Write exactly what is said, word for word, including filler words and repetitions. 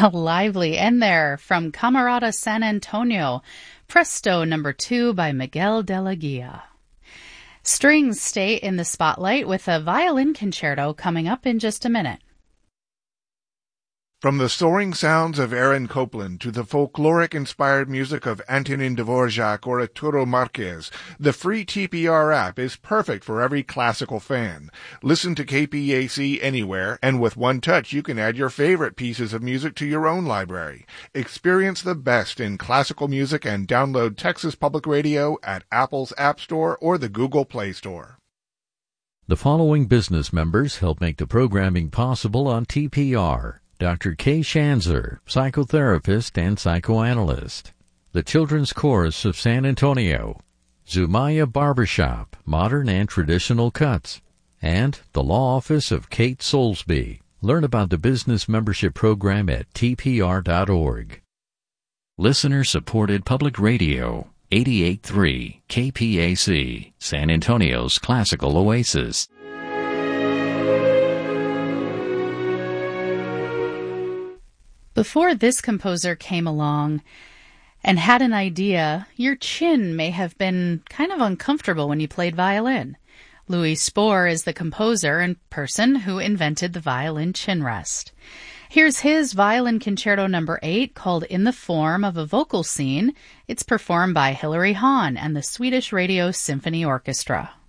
A lively end there from Camerata San Antonio, Presto number two by Miguel de la Guia. Strings stay in the spotlight with a violin concerto coming up in just a minute. From the soaring sounds of Aaron Copland to the folkloric-inspired music of Antonin Dvorak or Arturo Marquez, the free T P R app is perfect for every classical fan. Listen to K P A C anywhere, and with one touch you can add your favorite pieces of music to your own library. Experience the best in classical music and download Texas Public Radio at Apple's App Store or the Google Play Store. The following business members help make the programming possible on T P R. Doctor Kay Shanzer, psychotherapist and psychoanalyst. The Children's Chorus of San Antonio. Zumaya Barbershop, modern and traditional cuts. And the Law Office of Kate Soulsby. Learn about the business membership program at T P R dot org. Listener-supported public radio, eighty-eight point three K P A C, San Antonio's classical oasis. Before this composer came along and had an idea, your chin may have been kind of uncomfortable when you played violin. Louis Spohr is the composer and person who invented the violin chin rest. Here's his violin concerto number eight called In the Form of a Vocal Scene. It's performed by Hilary Hahn and the Swedish Radio Symphony Orchestra.